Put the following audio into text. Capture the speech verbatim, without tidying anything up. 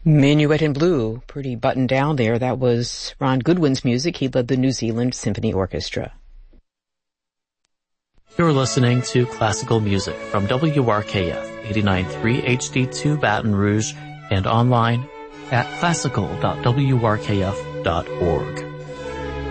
Minuet in Blue, pretty buttoned down there. That was Ron Goodwin's music. He led the New Zealand Symphony Orchestra. You're listening to classical music from W R K F eighty-nine point three H D two Baton Rouge and online at classical dot w r k f dot org.